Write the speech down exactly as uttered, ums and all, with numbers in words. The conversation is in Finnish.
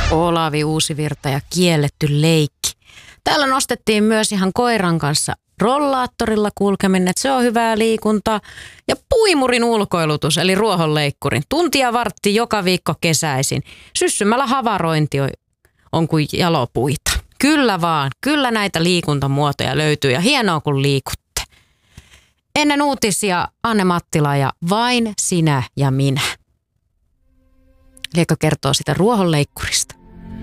Olavi Uusivirta ja kielletty leikki. Täällä nostettiin myös ihan koiran kanssa rollaattorilla kulkeminen, että se on hyvää liikuntaa. Ja puimurin ulkoilutus, eli ruohonleikkurin. Tuntia vartti joka viikko kesäisin. Syssymällä havarointi on kuin jalopuita. Kyllä vaan, kyllä näitä liikuntamuotoja löytyy ja hienoa kun liikutte. Ennen uutisia Anne Mattila ja Vain sinä ja minä. Liekö kertoo sitä ruohonleikkurista?